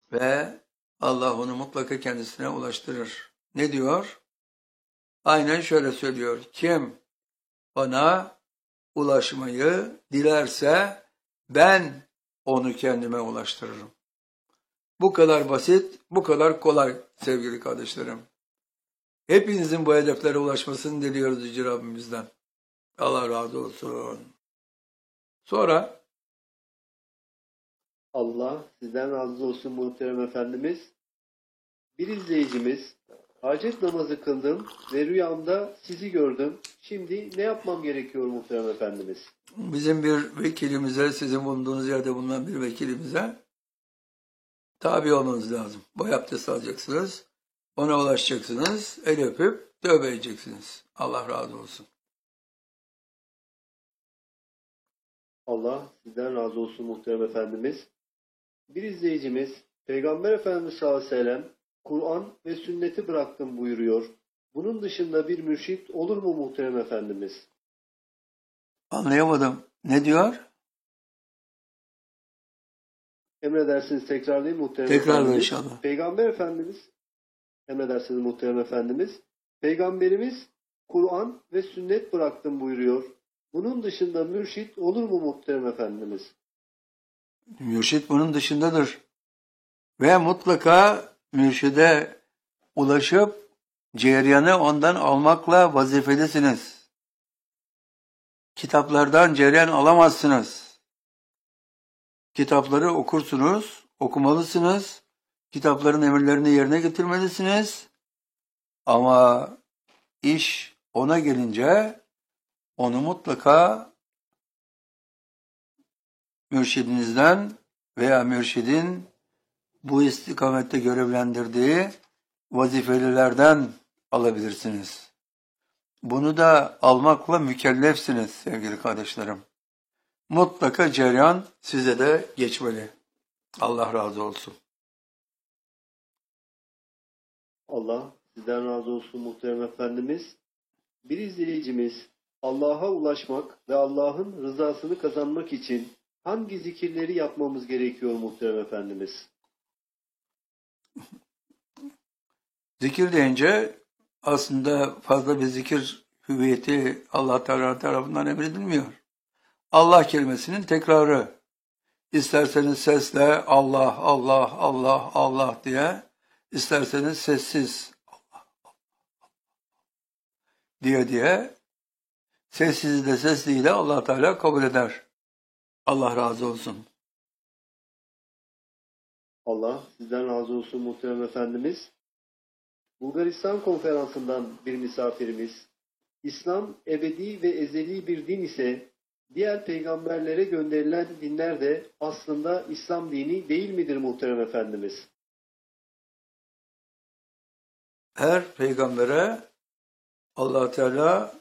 ve Allah onu mutlaka kendisine ulaştırır. Ne diyor? Aynen şöyle söylüyor. Kim bana ulaşmayı dilerse ben onu kendime ulaştırırım. Bu kadar basit, bu kadar kolay sevgili kardeşlerim. Hepinizin bu hedeflere ulaşmasını diliyoruz Yüce Rabbimizden. Allah razı olsun. Sonra Allah sizden razı olsun muhterem efendimiz. Bir izleyicimiz, hacet namazı kıldım ve rüyamda sizi gördüm. Şimdi ne yapmam gerekiyor muhterem efendimiz? bizim bir vekilimize, sizin bulunduğunuz yerde bulunan bir vekilimize tabi olmanız lazım. Boy abdest alacaksınız, ona ulaşacaksınız, el öpüp tövbe edeceksiniz. Allah razı olsun. Allah sizden razı olsun muhterem efendimiz. Bir izleyicimiz, Peygamber Efendimiz sallallahu aleyhi ve sellem Kur'an ve sünneti bıraktım buyuruyor. Bunun dışında bir mürşit olur mu muhterem efendimiz? Anlayamadım. Ne diyor? Emredersiniz tekrarlayayım muhterem Tekrar ver efendimiz. inşallah. Peygamber Efendimiz, emredersiniz muhterem efendimiz. Peygamberimiz Kur'an ve sünnet bıraktım buyuruyor. Bunun dışında mürşit olur mu muhterem efendimiz? Mürşit bunun dışındadır. Ve mutlaka mürşide ulaşıp cereyanı ondan almakla vazifelisiniz. Kitaplardan cereyan alamazsınız. Kitapları okursunuz, okumalısınız. Kitapların emirlerini yerine getirmelisiniz. Ama iş ona gelince onu mutlaka mürşidinizden veya mürşidin bu istikamette görevlendirdiği vazifelilerden alabilirsiniz. Bunu da almakla mükellefsiniz sevgili kardeşlerim. Mutlaka cereyan size de geçmeli. Allah razı olsun. Allah sizden razı olsun muhterem efendimiz. Bir izleyicimiz, Allah'a ulaşmak ve Allah'ın rızasını kazanmak için hangi zikirleri yapmamız gerekiyor muhterem efendimiz? Zikir deyince aslında fazla bir zikir hüviyeti Allah Teala tarafından emredilmiyor. Allah kelimesinin tekrarı. İsterseniz sesle Allah, Allah, Allah, Allah diye, isterseniz sessiz diye sessiz de sesliyi de Allah Teala kabul eder. Allah razı olsun. Allah sizden razı olsun muhterem efendimiz. Bulgaristan konferansından bir misafirimiz, İslam ebedi ve ezeli bir din ise diğer peygamberlere gönderilen dinler de aslında İslam dini değil midir muhterem efendimiz? Her peygambere Allah Teala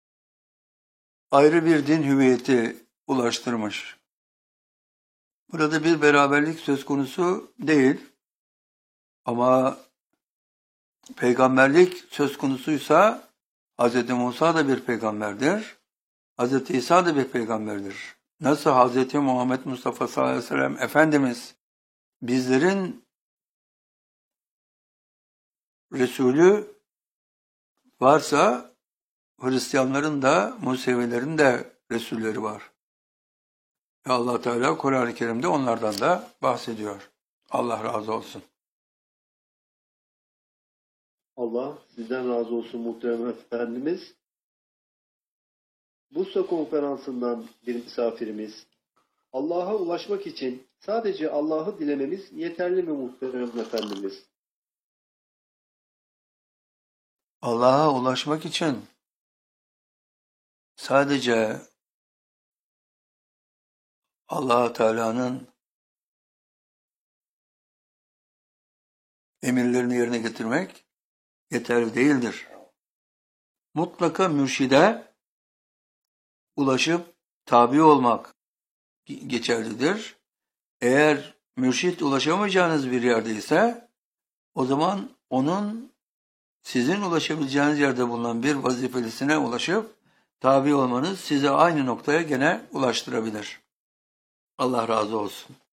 ayrı bir din hüviyeti ulaştırmış. Burada bir beraberlik söz konusu değil. Ama peygamberlik söz konusuysa Hz. Musa da bir peygamberdir. Hz. İsa da bir peygamberdir. Nasıl Hz. Muhammed Mustafa sallallahu aleyhi ve sellem Efendimiz bizlerin Resulü varsa Hristiyanların da Musevilerin de Resulleri var. Ve Allah Teala Kur'an-ı Kerim'de onlardan da bahsediyor. Allah razı olsun. Allah sizden razı olsun muhterem efendimiz. Bursa konferansından bir misafirimiz, Allah'a ulaşmak için sadece Allah'ı dilememiz yeterli mi muhterem efendimiz? Allah'a ulaşmak için sadece Allah Teala'nın emirlerini yerine getirmek yeterli değildir. Mutlaka mürşide ulaşıp tabi olmak geçerlidir. Eğer mürşit ulaşamayacağınız bir yerdeyse o zaman onun sizin ulaşabileceğiniz yerde bulunan bir vazifelisine ulaşıp tabi olmanız sizi aynı noktaya gene ulaştırabilir. Allah razı olsun.